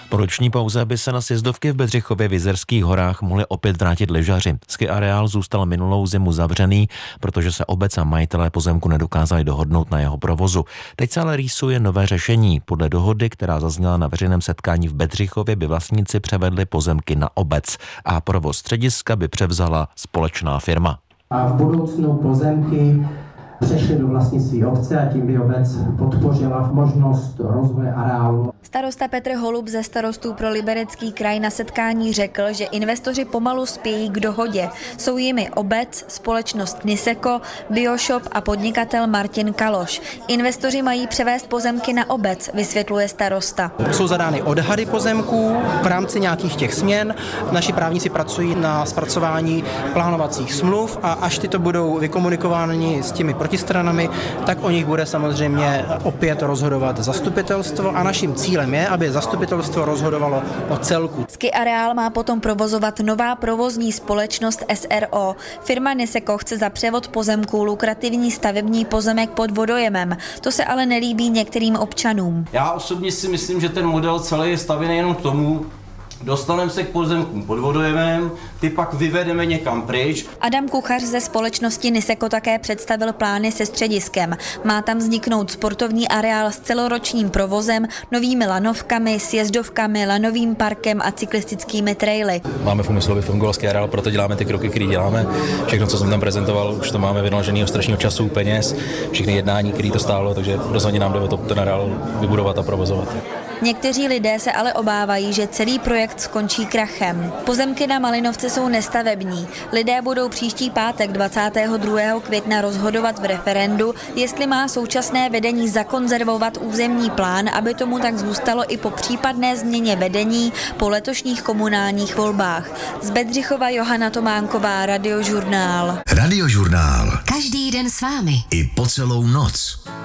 Po roční pauze by se na sjezdovky v Bedřichově v Jizerských horách mohli opět vrátit lyžaři. Ski areál zůstal minulou zimu zavřený, protože se obec a majitelé pozemku nedokázali dohodnout na jeho provozu. Teď se ale rýsuje nové řešení. Podle dohody, která zazněla na veřejném setkání v Bedřichově, by vlastníci převedli pozemky na obec a provoz střediska by převzala společná firma. A v budoucnu pozemky přešly do vlastnictví obce a tím by obec podpořila možnost rozvoje areálu. Starosta Petr Holub ze Starostů pro Liberecký kraj na setkání řekl, že investoři pomalu spějí k dohodě. Jsou jimi obec, společnost Niseko, Bioshop a podnikatel Martin Kaloš. Investoři mají převést pozemky na obec, vysvětluje starosta. Jsou zadány odhady pozemků v rámci nějakých těch směn. Naši právníci pracují na zpracování plánovacích smluv a až tyto budou vykomunikovány s těmi protistranami, tak o nich bude samozřejmě opět rozhodovat zastupitelstvo a naším cílem je, aby zastupitelstvo rozhodovalo o celku. Ski areál má potom provozovat nová provozní společnost SRO. Firma Niseko chce za převod pozemků lukrativní stavební pozemek pod vodojemem. To se ale nelíbí některým občanům. Já osobně si myslím, že ten model celý je stavěný jenom k tomu, dostaneme se k pozemkům pod vodojemem, ty pak vyvedeme někam pryč. Adam Kuchař ze společnosti Niseko také představil plány se střediskem. Má tam vzniknout sportovní areál s celoročním provozem, novými lanovkami, sjezdovkami, lanovým parkem a cyklistickými traily. Máme v úmyslu, aby fungoval ski areál, proto děláme ty kroky, které děláme. Všechno, co jsem tam prezentoval, už to máme vynaloženého strašného času, peněz, všechny jednání, které to stálo, takže rozhodně nám jde o to ten areál vybudovat a provozovat. Někteří lidé se ale obávají, že celý projekt skončí krachem. Pozemky na Malinovce jsou nestavební. Lidé budou příští pátek 22. května rozhodovat v referendu, jestli má současné vedení zakonzervovat územní plán, aby tomu tak zůstalo i po případné změně vedení po letošních komunálních volbách. Z Bedřichova Johana Tománková, Radiožurnál. Radiožurnál. Každý den s vámi. I po celou noc.